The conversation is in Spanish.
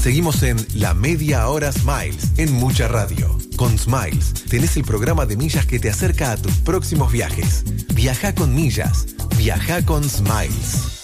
Seguimos en La Media Hora Smiles en Mucha Radio. Con Smiles tenés el programa de millas que te acerca a tus próximos viajes. Viaja con millas. Viaja con Smiles.